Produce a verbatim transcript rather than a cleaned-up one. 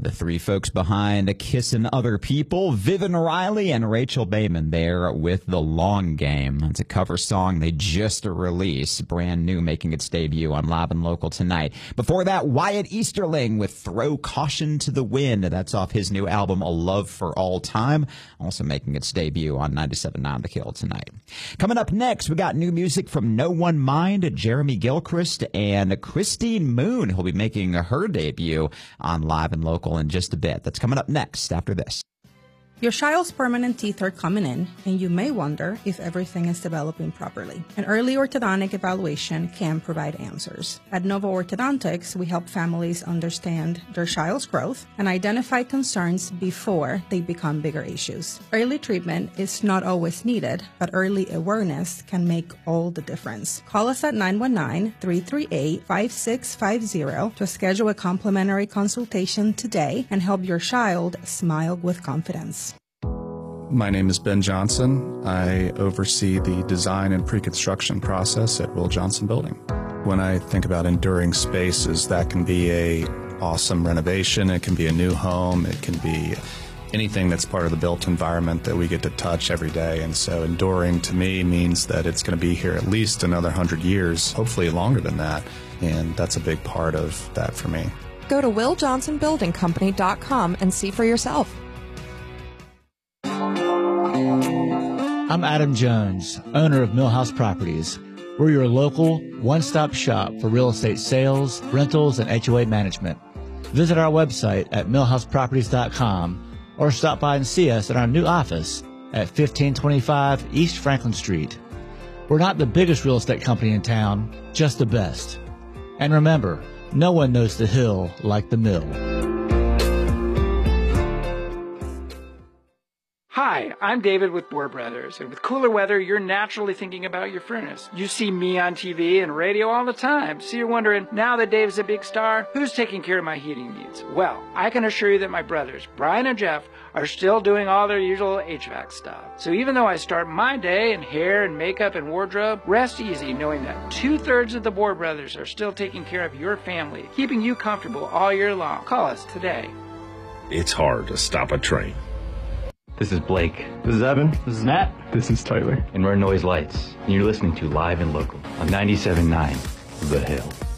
The three folks behind Kissin' Other People, Vivian Riley and Rachel Bayman, there with The Long Game. It's a cover song they just released, brand new, making its debut on Live and Local tonight. Before that, Wyatt Easterling with Throw Caution to the Wind. That's off his new album, A Love for All Time, also making its debut on ninety-seven point nine The Kill tonight. Coming up next, we got new music from No One Mind, Jeremy Gilchrist, and Christine Moon, who'll be making her debut on Live and Local in just a bit. That's coming up next after this. Your child's permanent teeth are coming in, and you may wonder if everything is developing properly. An early orthodontic evaluation can provide answers. At Nova Orthodontics, we help families understand their child's growth and identify concerns before they become bigger issues. Early treatment is not always needed, but early awareness can make all the difference. Call us at nine one nine, three three eight, five six five zero to schedule a complimentary consultation today and help your child smile with confidence. My name is Ben Johnson. I oversee the design and pre-construction process at Will Johnson Building. When I think about enduring spaces, that can be a awesome renovation, it can be a new home, it can be anything that's part of the built environment that we get to touch every day. And so enduring to me means that it's going to be here at least another hundred years, hopefully longer than that. And that's a big part of that for me. Go to will johnson building company dot com and see for yourself. I'm Adam Jones, owner of Millhouse Properties. We're your local, one-stop shop for real estate sales, rentals, and H O A management. Visit our website at millhouse properties dot com or stop by and see us at our new office at fifteen twenty-five East Franklin Street. We're not the biggest real estate company in town, just the best. And remember, no one knows the hill like the mill. Hi, I'm David with Bohr Brothers, and with cooler weather, you're naturally thinking about your furnace. You see me on T V and radio all the time, so you're wondering, now that Dave's a big star, who's taking care of my heating needs? Well, I can assure you that my brothers, Brian and Jeff, are still doing all their usual H V A C stuff. So even though I start my day in hair and makeup and wardrobe, rest easy knowing that two-thirds of the Bohr Brothers are still taking care of your family, keeping you comfortable all year long. Call us today. It's hard to stop a train. This is Blake. This is Evan. This is Matt. This is Tyler. And we're Noise Lights. And you're listening to Live and Local on ninety-seven point nine The Hill.